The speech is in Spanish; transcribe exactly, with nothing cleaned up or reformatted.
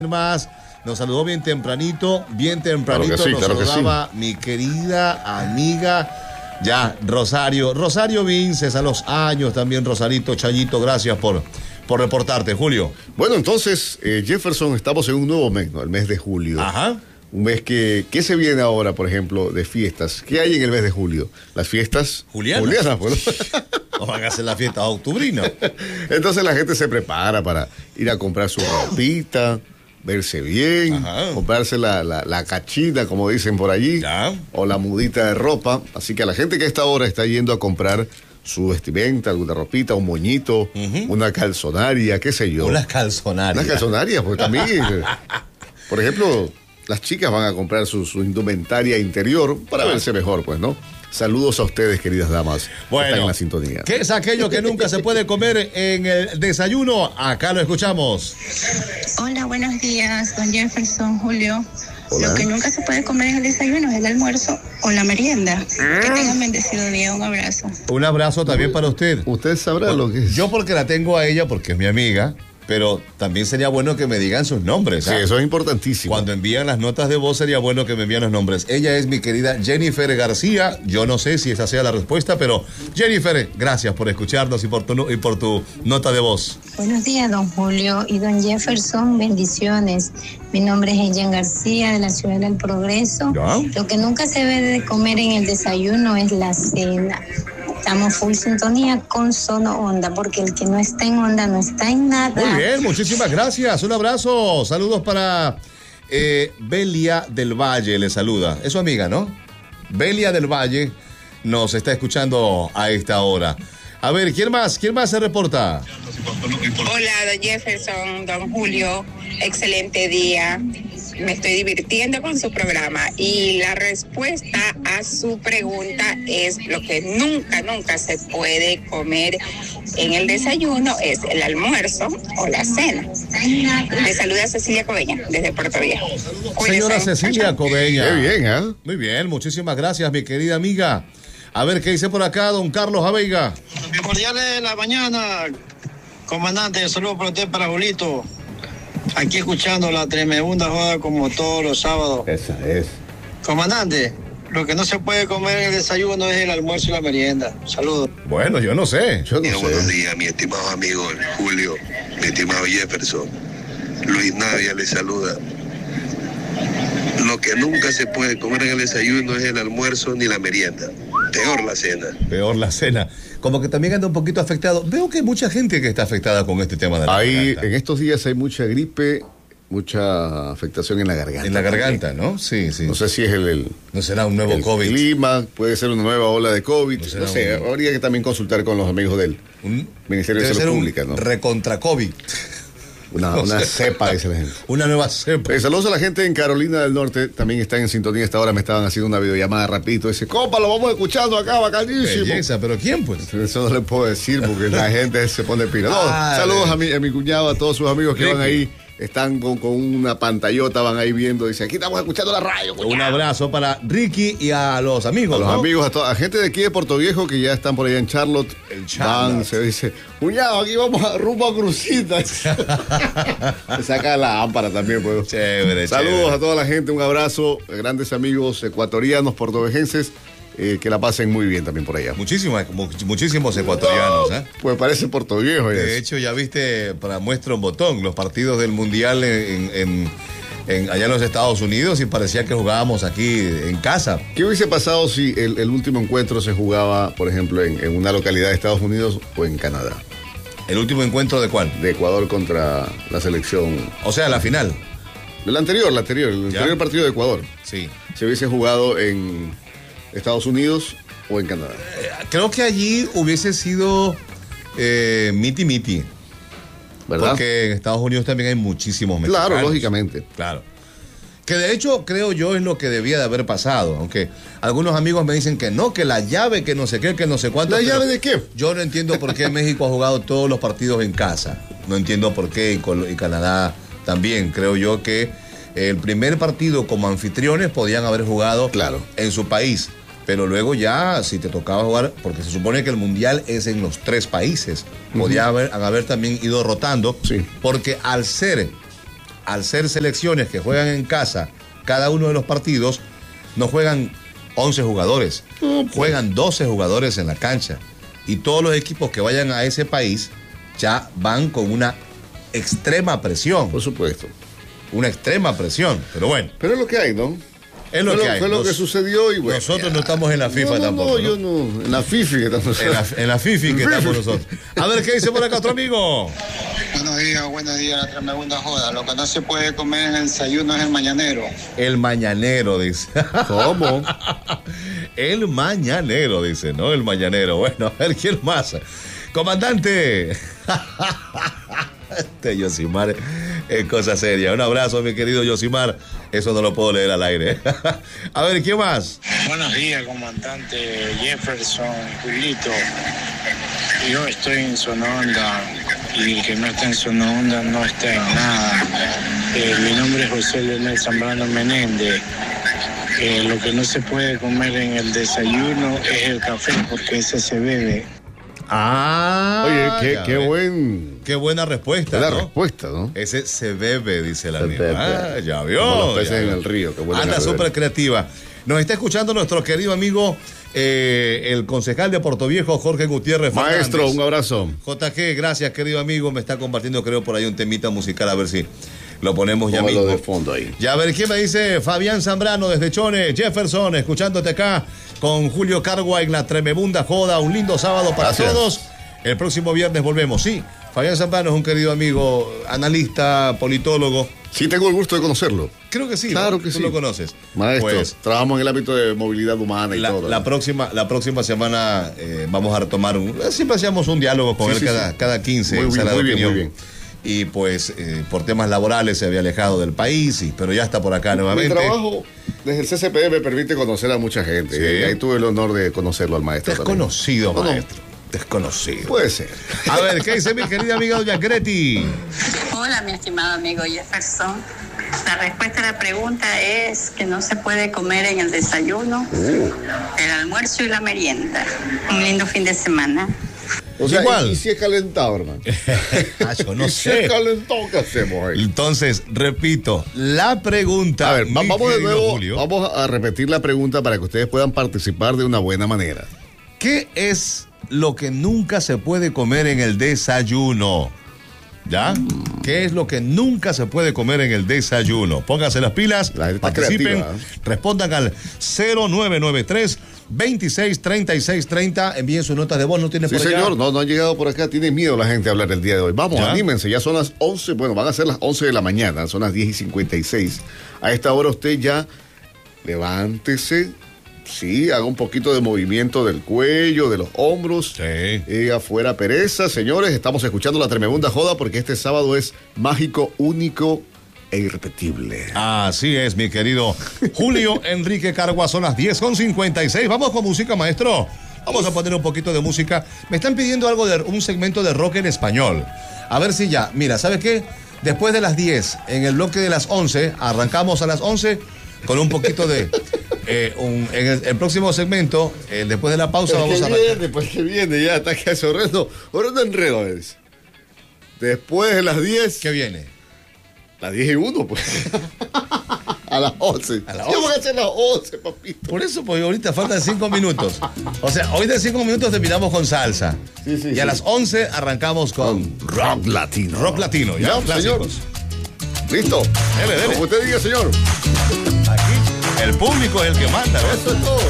Más, nos saludó bien tempranito, bien tempranito, claro sí, nos claro saludaba sí. mi querida amiga, ya, Rosario, Rosario Vinces, a los años también, Rosarito, Chayito, gracias por, por reportarte, Julio. Bueno, entonces, eh, Jefferson, estamos en un nuevo mes, ¿no? El mes de julio. Ajá. Un mes que, ¿qué se viene ahora, por ejemplo, de fiestas? ¿Qué hay en el mes de julio? Las fiestas Julianas. Julianas, bueno. O van a hacer la fiesta octubrina. Entonces la gente se prepara para ir a comprar su ropita, verse bien, ajá, comprarse la, la, la cachita, como dicen por allí, ya, o la mudita de ropa. Así que a la gente que a esta hora está yendo a comprar su vestimenta, alguna ropita, un moñito, uh-huh, una calzonaria, qué sé yo. Unas calzonarias. Unas calzonarias, pues también. Por ejemplo, las chicas van a comprar su, su indumentaria interior para ah. verse mejor, pues, ¿no? Saludos a ustedes, queridas damas. Bueno, están en la sintonía. ¿Qué es aquello que nunca se puede comer en el desayuno? Acá lo escuchamos. Hola, buenos días, don Jefferson, Julio. Hola. Lo que nunca se puede comer en el desayuno es el almuerzo o la merienda. Que tengan bendecido día, un abrazo. Un abrazo también para usted. Usted sabrá bueno, lo que es. Yo porque la tengo a ella, porque es mi amiga. Pero también sería bueno que me digan sus nombres. ¿eh? Sí, eso es importantísimo. Cuando envían las notas de voz sería bueno que me envíen los nombres. Ella es mi querida Jennifer García. Yo no sé si esa sea la respuesta, pero Jennifer, gracias por escucharnos y por tu, y por tu nota de voz. Buenos días, don Julio y don Jefferson. Bendiciones. Mi nombre es Ellen García, de la Ciudad del Progreso. ¿Ya? Lo que nunca se debe de comer en el desayuno es la cena. Estamos full sintonía con Sono Onda, porque el que no está en onda no está en nada. Muy bien, muchísimas gracias. Un abrazo. Saludos para eh, Belia del Valle, le saluda. Es su amiga, ¿no? Belia del Valle nos está escuchando a esta hora. A ver, ¿quién más? ¿Quién más se reporta? Hola, don Jefferson, don Julio. Excelente día. Me estoy divirtiendo con su programa y la respuesta a su pregunta es lo que nunca, nunca se puede comer en el desayuno es el almuerzo o la cena. Le saluda Cecilia Coveña desde Puerto Viejo. Señora Cecilia Coveña. Qué bien, ¿eh? Muy bien, muchísimas gracias, mi querida amiga. A ver, ¿qué dice por acá don Carlos Aveiga? Cordiales de la mañana, comandante. Saludos para usted, para Julito. Aquí escuchando la tremenda joda como todos los sábados. Esa es. Comandante, lo que no se puede comer en el desayuno es el almuerzo y la merienda. Saludos. Bueno, yo no sé. Yo no Mira, sé. Buenos días, mi estimado amigo Julio, mi estimado Jefferson. Luis Navia le saluda. Lo que nunca se puede comer en el desayuno es el almuerzo ni la merienda. Peor la cena. Peor la cena. Como que también anda un poquito afectado. Veo que hay mucha gente que está afectada con este tema de la hay, garganta. En estos días hay mucha gripe, mucha afectación en la garganta. En la garganta, también, ¿no? Sí, sí. No sé si es el... el no será un nuevo el COVID. El clima, puede ser una nueva ola de COVID. No, no sé, un... habría que también consultar con los amigos del un... Ministerio de Salud Pública, ¿no? Recontra COVID. Una, una cepa, dice la gente. Una nueva cepa. Eh, saludos a la gente en Carolina del Norte. También están en sintonía. Esta hora me estaban haciendo una videollamada rapidito. Dice, compa, lo vamos escuchando acá, bacanísimo. Belleza, pero ¿quién, pues? Eso no le puedo decir porque la gente se pone pila. No, ah, saludos a mi, a mi cuñado, a todos sus amigos que Ricky. van ahí. Están con, con una pantallota, van ahí viendo. Dice, aquí estamos escuchando la radio. Cuñado. Un abrazo para Ricky y a los amigos. A los ¿no? amigos, a toda a gente de aquí de Puerto Viejo que ya están por allá en Charlotte. El Charlotte. Van, se dice, cuñado, aquí vamos a rumbo a Crucita. Se saca la ámpara también, pues. Chévere, Saludos chévere. a toda la gente, un abrazo. Grandes amigos ecuatorianos, portovejenses. Eh, que la pasen muy bien también por allá. Muchísimos, muchísimos ecuatorianos, ¿eh? Pues parece Puerto Viejo. De es. hecho, ya viste, para muestra un botón, los partidos del Mundial en, en, en, allá en los Estados Unidos y parecía que jugábamos aquí en casa. ¿Qué hubiese pasado si el, el último encuentro se jugaba, por ejemplo, en, en una localidad de Estados Unidos o en Canadá? ¿El último encuentro de cuál? De Ecuador contra la selección. O sea, la final. El anterior, el anterior, el ¿Ya? anterior partido de Ecuador. Sí. Se hubiese jugado en Estados Unidos o en Canadá. Eh, creo que allí hubiese sido eh, miti miti. ¿Verdad? Porque en Estados Unidos también hay muchísimos mexicanos. Claro, lógicamente. Claro. Que de hecho, creo yo, es lo que debía de haber pasado. Aunque algunos amigos me dicen que no, que la llave, que no sé qué, que no sé cuánto. ¿La llave de qué? Yo no entiendo por qué México ha jugado todos los partidos en casa. No entiendo por qué, y, y Canadá también. Creo yo que el primer partido como anfitriones podían haber jugado claro. en su país. Pero luego ya, si te tocaba jugar, porque se supone que el Mundial es en los tres países, uh-huh. podía haber, haber también ido rotando, sí. porque al ser al ser selecciones que juegan en casa cada uno de los partidos, no juegan once jugadores, no, pues. juegan doce jugadores en la cancha. Y todos los equipos que vayan a ese país ya van con una extrema presión. Por supuesto. Una extrema presión, pero bueno. Pero es lo que hay, ¿no? Es lo fue que lo, hay. Fue lo Nos, que sucedió y bueno. Nosotros ya. no estamos en la FIFA no, no, tampoco. No, ¿no? yo no. En la FIFA que estamos. En la, en la FIFA que estamos nosotros. A ver, ¿qué dice por acá otro amigo? Buenos días, buenos días, la tremenda joda. Lo que no se puede comer en el desayuno es el mañanero. El mañanero, dice. ¿Cómo? El mañanero, dice, ¿no? El mañanero. Bueno, a ver, ¿quién más? Comandante. Este Yosimar es cosa seria. Un abrazo, mi querido Yosimar. Eso no lo puedo leer al aire. A ver, ¿quién más? Buenos días, comandante Jefferson, Julito. Yo estoy en Sononda y el que no está en Sononda no está en nada. Eh, mi nombre es José Leonel Zambrano Menéndez. Eh, lo que no se puede comer en el desayuno es el café porque ese se bebe. Ah, oye, qué, qué buen... Qué buena respuesta, La ¿no? respuesta, ¿no? Ese se bebe, dice la niña. Ah, ya vio. Como los peces ya en vio. el río. Qué buena Anda súper creativa. Nos está escuchando nuestro querido amigo, eh, el concejal de Puerto Viejo, Jorge Gutiérrez Fernández. Maestro, un abrazo. J G, gracias, querido amigo. Me está compartiendo, creo, por ahí un temita musical. A ver si lo ponemos ya Póngalo mismo. de fondo ahí. Ya a ver, ¿quién me dice? Fabián Zambrano desde Chone. Jefferson, escuchándote acá con Julio Cargua en la tremebunda joda. Un lindo sábado para Gracias. todos. El próximo viernes volvemos. Sí, Fabián Zambrano es un querido amigo, analista, politólogo. Sí, tengo el gusto de conocerlo. Creo que sí. Claro ¿no? que Tú sí. lo conoces. Maestro, Pues, trabajamos en el ámbito de movilidad humana y la, todo. la ¿no? próxima, la próxima semana eh, vamos a retomar un, siempre hacíamos un diálogo con Sí, él sí, cada, sí. cada quince. Muy bien, sala de muy bien, opinión. muy bien. Y pues eh, por temas laborales se había alejado del país, y, pero ya está por acá nuevamente. Mi trabajo desde el C C P me permite conocer a mucha gente. Sí. Y ahí tuve el honor de conocerlo al maestro. Desconocido, también. maestro. Desconocido. Puede ser. A ver, ¿qué dice mi querida amiga doña Greti? Hola, mi estimado amigo Jefferson. La respuesta a la pregunta es que no se puede comer en el desayuno, el almuerzo y la merienda. Un lindo fin de semana. O sea, Igual. ¿y, y si es calentado, hermano? Ah, yo no ¿Y si sé. es calentado, qué hacemos ahí? Entonces, repito, la pregunta. A ver, va- mi vamos de querido nuevo, Julio, vamos a repetir la pregunta para que ustedes puedan participar de una buena manera. ¿qué es lo que nunca se puede comer en el desayuno? ¿Ya? ¿Qué es lo que nunca se puede comer en el desayuno? Pónganse las pilas, La gente está participen, creativa, ¿eh? respondan al cero nueve nueve tres, veintiséis, treinta y seis, treinta. Envíen sus notas de voz, ¿no tiene Sí, por allá? señor, no, no han llegado por acá. Tiene miedo la gente a hablar el día de hoy. Vamos, ¿Ya? anímense, ya son las once, bueno, van a ser las once de la mañana, son las diez y cincuenta y seis. A esta hora usted ya levántese, sí, haga un poquito de movimiento del cuello, de los hombros. Sí. Y afuera pereza, señores, estamos escuchando la tremenda joda porque este sábado es mágico, único e irrepetible. Así es, mi querido Julio Enrique Cargua, son las diez con cincuenta y seis. Vamos con música, maestro. Vamos a poner un poquito de música. Me están pidiendo algo de un segmento de rock en español. A ver si ya. Mira, ¿sabe qué? Después de las diez, en el bloque de las once, arrancamos a las once con un poquito de... eh, un- en el, el próximo segmento, eh, después de la pausa, Pues vamos que a arrancar. viene, pues que viene, ya está que hace horrendo, horrendo enredo es. Después de las diez, ¿Qué viene? las diez y uno, pues. A las once. A las Ya once. van a ser las once, papito. Por eso, pues ahorita faltan cinco minutos. O sea, ahorita en cinco minutos terminamos con salsa. Sí, sí, y a sí. las once arrancamos con Rock latino. rock latino, ya, Ya, señor. clásicos. ¿Listo? Dele, dele. Como usted diga, señor. Aquí el público es el que manda, ¿ves? Eso es todo.